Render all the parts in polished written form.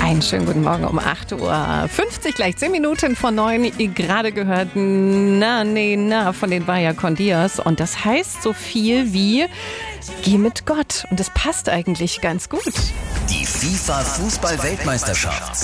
Einen schönen guten Morgen um 8.50 Uhr, gleich 10 Minuten vor 9. Ihr gerade gehört Na von den Bayer Condias. Und das heißt so viel wie Geh mit Gott. Und das passt eigentlich ganz gut. Die FIFA-Fußball-Weltmeisterschaft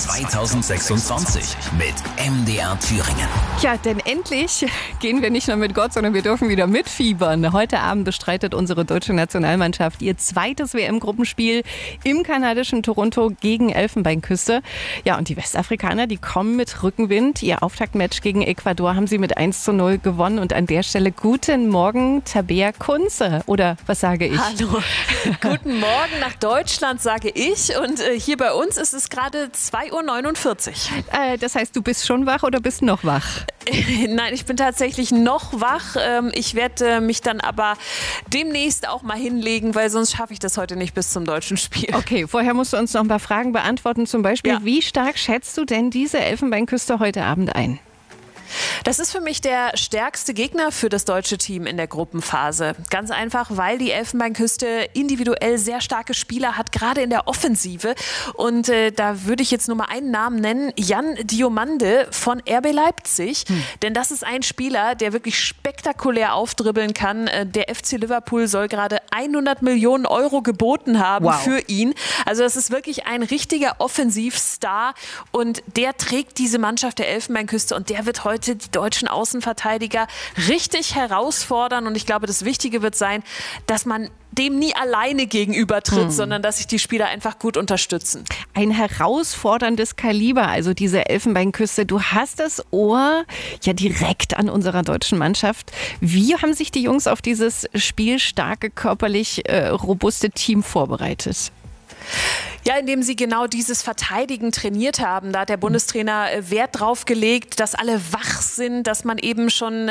2026 mit MDR Thüringen. Ja, denn endlich gehen wir nicht nur mit Gott, sondern wir dürfen wieder mitfiebern. Heute Abend bestreitet unsere deutsche Nationalmannschaft ihr zweites WM-Gruppenspiel im kanadischen Toronto gegen Elfenbeinküste. Ja, und die Westafrikaner, die kommen mit Rückenwind. Ihr Auftaktmatch gegen Ecuador haben sie mit 1:0 gewonnen. Und an der Stelle guten Morgen, Tabea Kunze. Oder was sage ich? Hallo, guten Morgen nach Deutschland, sage ich. Und hier bei uns ist es gerade 2:49 Uhr. Das heißt, du bist schon wach oder bist noch wach? Nein, ich bin tatsächlich noch wach. Ich werde mich dann aber demnächst auch mal hinlegen, weil sonst schaffe ich das heute nicht bis zum deutschen Spiel. Okay, vorher musst du uns noch ein paar Fragen beantworten. Zum Beispiel, Wie stark schätzt du denn diese Elfenbeinküste heute Abend ein? Das ist für mich der stärkste Gegner für das deutsche Team in der Gruppenphase. Ganz einfach, weil die Elfenbeinküste individuell sehr starke Spieler hat, gerade in der Offensive. Und da würde ich jetzt nur mal einen Namen nennen, Jan Diomande von RB Leipzig. Denn das ist ein Spieler, der wirklich spektakulär aufdribbeln kann. Der FC Liverpool soll gerade 100 Millionen Euro geboten haben für ihn. Also das ist wirklich ein richtiger Offensivstar. Und der trägt diese Mannschaft der Elfenbeinküste und der wird heute die deutschen Außenverteidiger richtig herausfordern. Und ich glaube, das Wichtige wird sein, dass man dem nie alleine gegenübertritt, sondern dass sich die Spieler einfach gut unterstützen. Ein herausforderndes Kaliber, also diese Elfenbeinküste. Du hast das Ohr ja direkt an unserer deutschen Mannschaft. Wie haben sich die Jungs auf dieses spielstarke, körperlich robuste Team vorbereitet? Ja, indem sie genau dieses Verteidigen trainiert haben. Da hat der Bundestrainer Wert drauf gelegt, dass alle wach sind, dass man eben schon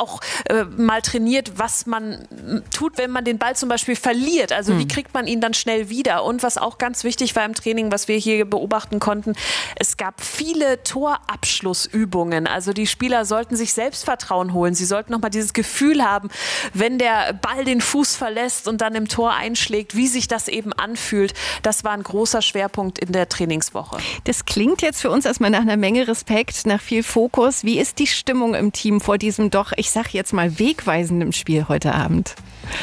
mal trainiert, was man tut, wenn man den Ball zum Beispiel verliert. Also wie kriegt man ihn dann schnell wieder? Und was auch ganz wichtig war im Training, was wir hier beobachten konnten, es gab viele Torabschlussübungen. Also die Spieler sollten sich Selbstvertrauen holen. Sie sollten nochmal dieses Gefühl haben, wenn der Ball den Fuß verlässt und dann im Tor einschlägt, wie sich das eben anfühlt. Das war ein großer Schwerpunkt in der Trainingswoche. Das klingt jetzt für uns erstmal nach einer Menge Respekt, nach viel Fokus. Wie ist die Stimmung im Team vor diesem doch, ich sag jetzt mal, wegweisenden Spiel heute Abend?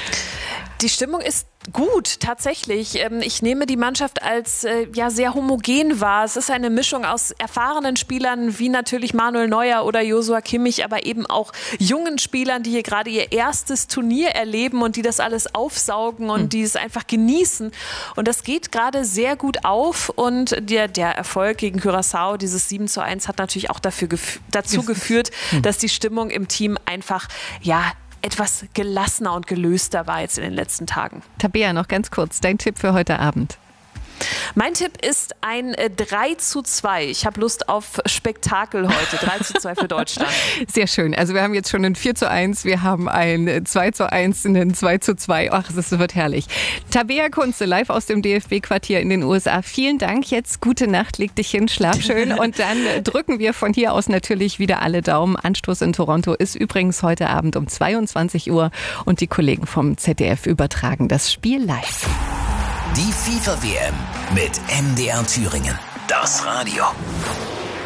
Die Stimmung ist gut, tatsächlich. Ich nehme die Mannschaft als sehr homogen wahr. Es ist eine Mischung aus erfahrenen Spielern wie natürlich Manuel Neuer oder Joshua Kimmich, aber eben auch jungen Spielern, die hier gerade ihr erstes Turnier erleben und die das alles aufsaugen und die es einfach genießen. Und das geht gerade sehr gut auf. Und der Erfolg gegen Curaçao, dieses 7:1, hat natürlich auch dazu geführt, dass die Stimmung im Team einfach, etwas gelassener und gelöster war jetzt in den letzten Tagen. Tabea, noch ganz kurz, dein Tipp für heute Abend. Mein Tipp ist ein 3:2. Ich habe Lust auf Spektakel heute. 3:2 für Deutschland. Sehr schön. Also wir haben jetzt schon ein 4:1, wir haben ein 2:1, ein 2:2. Ach, das wird herrlich. Tabea Kunze, live aus dem DFB-Quartier in den USA. Vielen Dank. Jetzt gute Nacht, leg dich hin, schlaf schön. Und dann drücken wir von hier aus natürlich wieder alle Daumen. Anstoß in Toronto ist übrigens heute Abend um 22 Uhr. Und die Kollegen vom ZDF übertragen das Spiel live. Die FIFA-WM mit MDR Thüringen. Das Radio.